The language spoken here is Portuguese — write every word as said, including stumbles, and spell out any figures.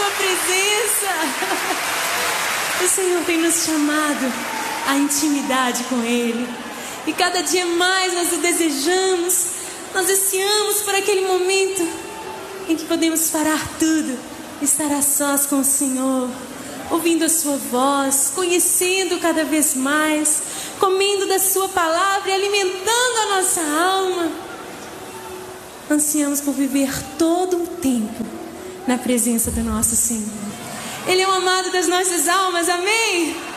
sua presença. O Senhor tem nos chamado à intimidade com Ele. E cada dia mais nós o desejamos. Nós ansiamos por aquele momento em que podemos parar tudo, estar a sós com o Senhor, ouvindo a sua voz, conhecendo cada vez mais, comendo da sua palavra e alimentando a nossa alma. Ansiamos por viver todo o tempo na presença do nosso Senhor. Ele é o amado das nossas almas, amém?